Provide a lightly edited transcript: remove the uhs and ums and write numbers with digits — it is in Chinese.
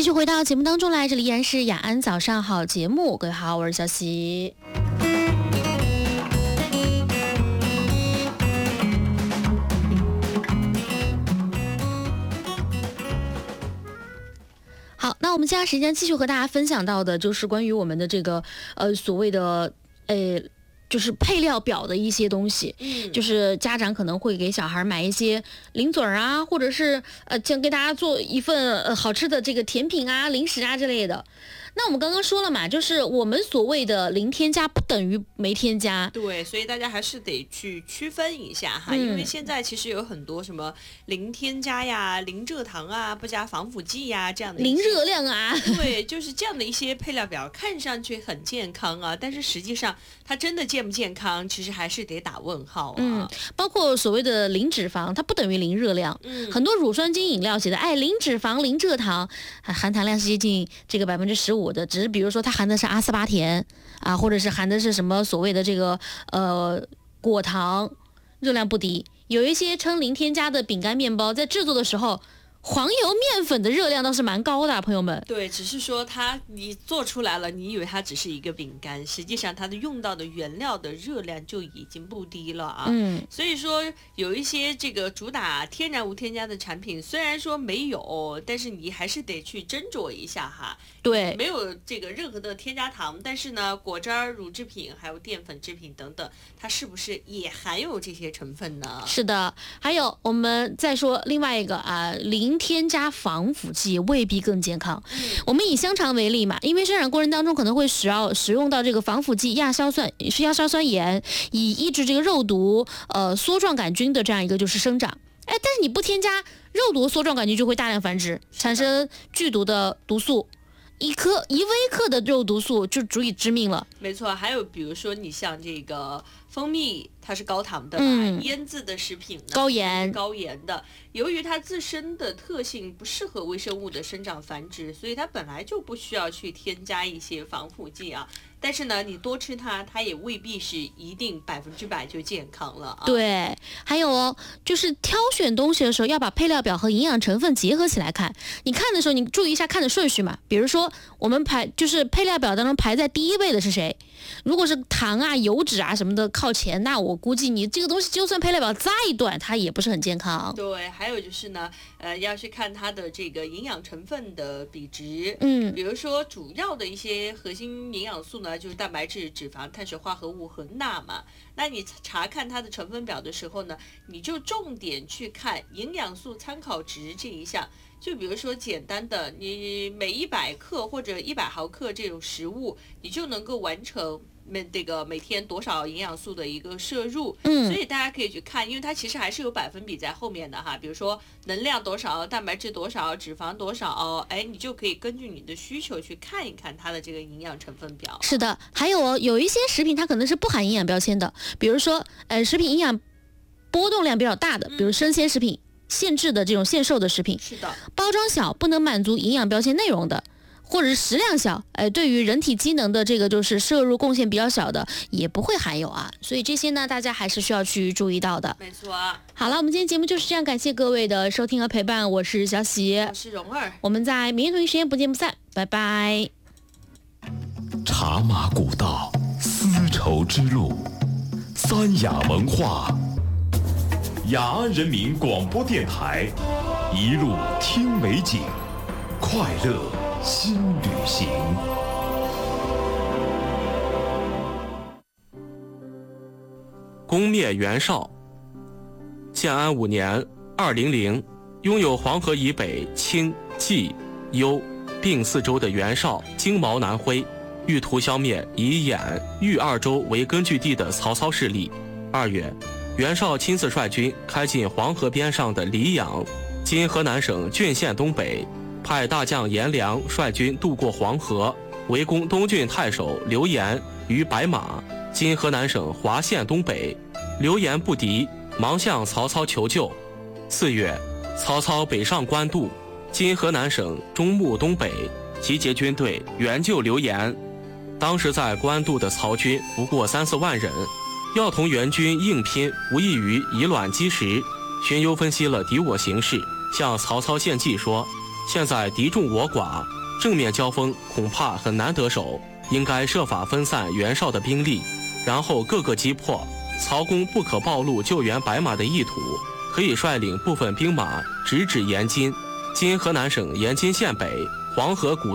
继续回到节目当中来，这里依然是雅安早上好节目，各位好，我是小喜。好，那我们接下来时间继续和大家分享到的就是关于我们的这个所谓的就是配料表的一些东西，就是家长可能会给小孩买一些零嘴儿啊，或者是想给大家做一份好吃的这个甜品啊、零食啊之类的。那我们刚刚说了嘛，就是我们所谓的零添加不等于没添加， 对，所以大家还是得去区分一下哈，因为现在其实有很多什么零添加呀、零蔗糖啊、不加防腐剂呀这样的零热量啊， 对，就是这样的一些配料表，看上去很健康啊，但是实际上它真的健不健康，其实还是得打问号啊。 包括所谓的零脂肪，它不等于零热量。很多乳酸菌饮料写的，零脂肪、零蔗糖，含糖量是接近这个15%的，只是比如说它含的是阿斯巴甜啊，或者是含的是什么所谓的这个果糖，热量不低。有一些称零添加的饼干、面包，在制作的时候，黄油面粉的热量倒是蛮高的，朋友们。 对，只是说你做出来了，你以为它只是一个饼干，实际上它的用到的原料的热量就已经不低了啊。所以说有一些这个主打天然无添加的产品，虽然说没有，但是你还是得去斟酌一下哈。 对， 没有这个任何的添加糖，但是呢，果汁、乳制品还有淀粉制品等等，它是不是也含有这些成分呢？ 是的，还有我们再说另外一个零添加防腐剂未必更健康。我们以香肠为例嘛，因为生产过程当中可能会使用到这个防腐剂亚硝酸盐，以抑制这个肉毒梭状杆菌的这样一个就是生长。但是你不添加肉毒，梭状杆菌就会大量繁殖，产生剧毒的毒素。一微克的肉毒素就足以致命了。 没错，还有比如说你像这个蜂蜜，它是高糖的腌制的食品呢，高盐的，由于它自身的特性不适合微生物的生长繁殖，所以它本来就不需要去添加一些防腐剂啊。但是呢，你多吃它也未必是一定100%就健康了啊。 对，还有就是挑选东西的时候要把配料表和营养成分结合起来看。你看的时候，你注意一下看的顺序嘛。比如说，我们就是配料表当中排在第一位的是谁？如果是糖啊、油脂啊什么的靠前，那我估计你这个东西就算配料表再短，它也不是很健康。 对，还有就是呢，要去看它的这个营养成分的比值。比如说主要的一些核心营养素呢，就是蛋白质、脂肪、碳水化合物和钠嘛。那你查看它的成分表的时候呢，你就重点去看营养素参考值这一项。就比如说简单的，你每100克或者100毫克这种食物，你就能够完成每天多少营养素的一个摄入。所以大家可以去看，因为它其实还是有百分比在后面的哈。比如说能量多少、蛋白质多少、脂肪多少，你就可以根据你的需求去看一看它的这个营养成分表。 是的，还有一些食品它可能是不含营养标签的，比如说食品营养波动量比较大的，比如生鲜食品。限制的这种限售的食品， 是的， 包装小不能满足营养标签内容的，或者是食量小，对于人体机能的这个就是摄入贡献比较小的，也不会含有啊。所以这些呢，大家还是需要去注意到的。 没错。 好了，我们今天节目就是这样，感谢各位的收听和陪伴，我是小喜， 我是蓉儿， 我们在明天同一时间不见不散，拜拜。 茶马古道，丝绸之路，三雅文化。雅安人民广播电台，一路听美景，快乐新旅行。 攻灭袁绍。建安5年2000，拥有黄河以北青、冀、幽并4州的袁绍经毛南挥，欲图消灭以兖、豫2州为根据地的曹操势力。2月，袁绍亲自率军开进黄河边上的黎阳，今河南省浚县东北，派大将颜良率军渡过黄河，围攻东郡太守刘延于白马，今河南省华县东北。刘延不敌，忙向曹操求救。4月，曹操北上官渡，今河南省中牟东北，集结军队援救刘延。当时在官渡的曹军不过3-4万人，要同援军硬拼，无异于以卵击石。荀攸分析了敌我形势，向曹操献计说： 现在敌众我寡，正面交锋恐怕很难得手，应该设法分散袁绍的兵力，然后各个击破。曹公不可暴露救援白马的意图，可以率领部分兵马直指延津，今河南省延津县北黄河谷